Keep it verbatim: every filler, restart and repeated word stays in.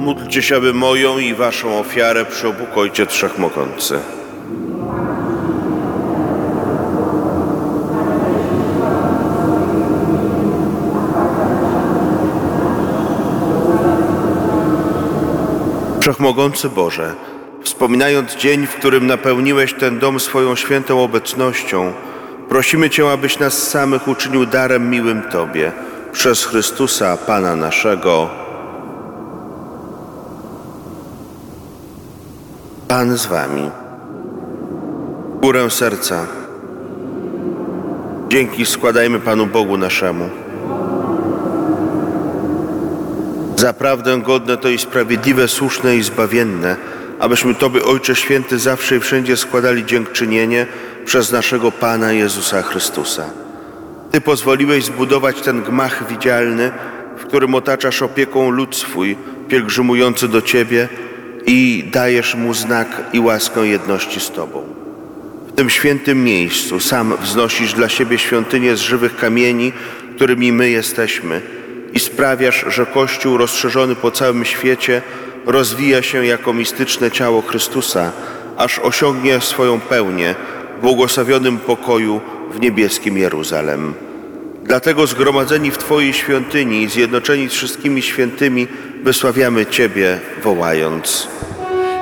Módlcie się, aby moją i waszą ofiarę przyjął Bóg Ojciec Wszechmogący. Wszechmogący Boże, wspominając dzień, w którym napełniłeś ten dom swoją świętą obecnością, prosimy Cię, abyś nas samych uczynił darem miłym Tobie, przez Chrystusa, Pana naszego. Pan z wami. Górę serca. Dzięki składajmy Panu Bogu naszemu. Zaprawdę godne to i sprawiedliwe, słuszne i zbawienne, abyśmy Tobie, Ojcze Święty, zawsze i wszędzie składali dziękczynienie przez naszego Pana Jezusa Chrystusa. Ty pozwoliłeś zbudować ten gmach widzialny, w którym otaczasz opieką lud swój, pielgrzymujący do Ciebie, i dajesz mu znak i łaskę jedności z Tobą. W tym świętym miejscu sam wznosisz dla siebie świątynię z żywych kamieni, którymi my jesteśmy, i sprawiasz, że Kościół rozszerzony po całym świecie rozwija się jako mistyczne ciało Chrystusa, aż osiągnie swoją pełnię w błogosławionym pokoju w niebieskim Jeruzalem. Dlatego zgromadzeni w Twojej świątyni i zjednoczeni z wszystkimi świętymi wysławiamy Ciebie, wołając: